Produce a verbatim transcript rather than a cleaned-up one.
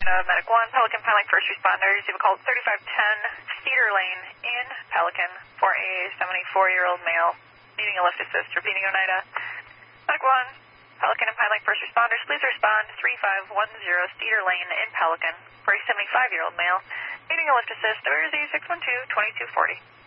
Uh, Medic one, Pelican Pilot First Responders. You have a call thirty-five ten Cedar Lane in Pelican for a seventy-four-year-old male needing a lift assist. Repeating Oneida. Medic one, Pelican and Pilot First Responders, please respond three five one zero Cedar Lane in Pelican for a seventy-five-year-old male needing a lift assist. Where is he? six one two, two two four zero.